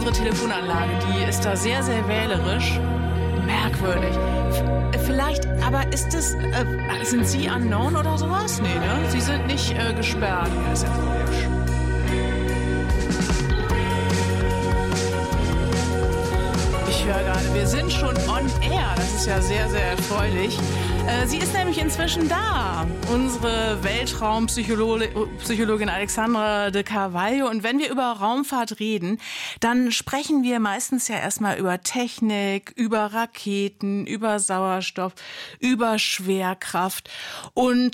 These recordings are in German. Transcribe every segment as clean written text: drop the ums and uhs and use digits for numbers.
unsere Telefonanlage, die ist da sehr, sehr wählerisch. Merkwürdig. Vielleicht, aber ist es, sind Sie unknown oder sowas? Nee, ne? Sie sind nicht gesperrt. Ja, ist ja komisch. Ich höre gerade, wir sind schon on air. Das ist ja sehr, sehr erfreulich. Sie ist nämlich inzwischen da, unsere Weltraumpsychologin Alexandra de Carvalho. Und wenn wir über Raumfahrt reden, dann sprechen wir meistens ja erstmal über Technik, über Raketen, über Sauerstoff, über Schwerkraft. Und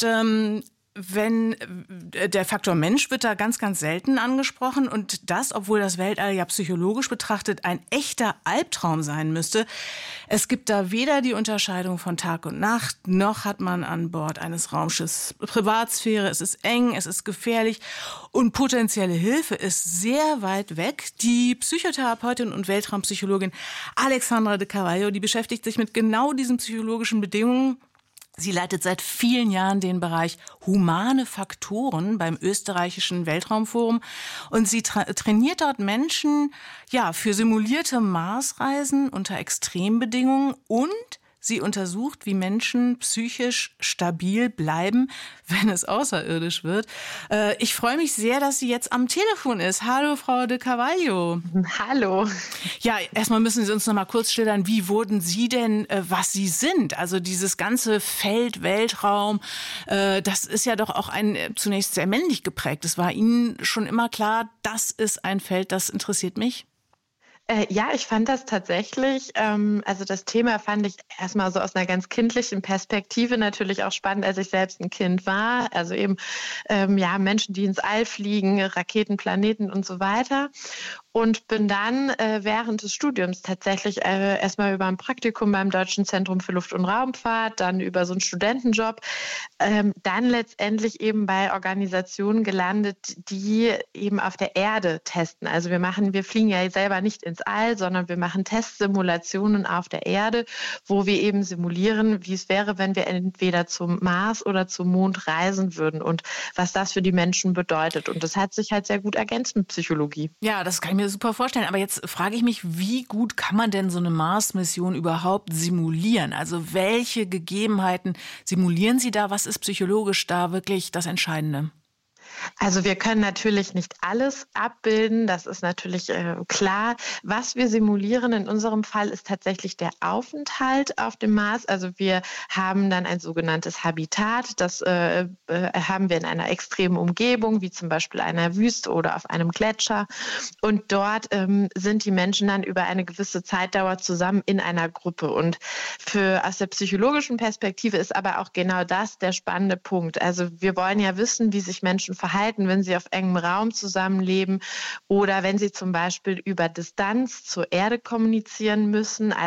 wenn der Faktor Mensch wird da ganz, ganz selten angesprochen und das, obwohl das Weltall ja psychologisch betrachtet ein echter Albtraum sein müsste. Es gibt da weder die Unterscheidung von Tag und Nacht, noch hat man an Bord eines Raumschiffs Privatsphäre. Es ist eng, es ist gefährlich und potenzielle Hilfe ist sehr weit weg. Die Psychotherapeutin und Weltraumpsychologin Alexandra de Carvalho, die beschäftigt sich mit genau diesen psychologischen Bedingungen. Sie leitet seit vielen Jahren den Bereich humane Faktoren beim österreichischen Weltraumforum und sie trainiert dort Menschen für simulierte Marsreisen unter Extrembedingungen und sie untersucht, wie Menschen psychisch stabil bleiben, wenn es außerirdisch wird. Ich freue mich sehr, dass sie jetzt am Telefon ist. Hallo, Frau de Carvalho. Hallo. Ja, erstmal müssen Sie uns noch mal kurz schildern, wie wurden Sie denn, was Sie sind? Also dieses ganze Feld Weltraum, das ist ja doch auch zunächst sehr männlich geprägt. Es war Ihnen schon immer klar, das ist ein Feld, das interessiert mich? Ja, ich fand das tatsächlich, also das Thema fand ich erstmal so aus einer ganz kindlichen Perspektive natürlich auch spannend, als ich selbst ein Kind war. Also eben, Menschen, die ins All fliegen, Raketen, Planeten und so weiter. Und bin dann während des Studiums tatsächlich erstmal über ein Praktikum beim Deutschen Zentrum für Luft- und Raumfahrt, dann über so einen Studentenjob, dann letztendlich eben bei Organisationen gelandet, die eben auf der Erde testen. Also wir fliegen ja selber nicht ins All, sondern wir machen Testsimulationen auf der Erde, wo wir eben simulieren, wie es wäre, wenn wir entweder zum Mars oder zum Mond reisen würden und was das für die Menschen bedeutet. Und das hat sich halt sehr gut ergänzt mit Psychologie. Ja, das kann ich mir super vorstellen. Aber jetzt frage ich mich, wie gut kann man denn so eine Mars-Mission überhaupt simulieren? Also welche Gegebenheiten simulieren Sie da? Was ist psychologisch da wirklich das Entscheidende? Also wir können natürlich nicht alles abbilden, das ist natürlich klar. Was wir simulieren in unserem Fall ist tatsächlich der Aufenthalt auf dem Mars. Also wir haben dann ein sogenanntes Habitat, das haben wir in einer extremen Umgebung, wie zum Beispiel einer Wüste oder auf einem Gletscher. Und dort sind die Menschen dann über eine gewisse Zeitdauer zusammen in einer Gruppe. Und aus der psychologischen Perspektive ist aber auch genau das der spannende Punkt. Also wir wollen ja wissen, wie sich Menschen verhalten, wenn sie auf engem Raum zusammenleben oder wenn sie zum Beispiel über Distanz zur Erde kommunizieren müssen.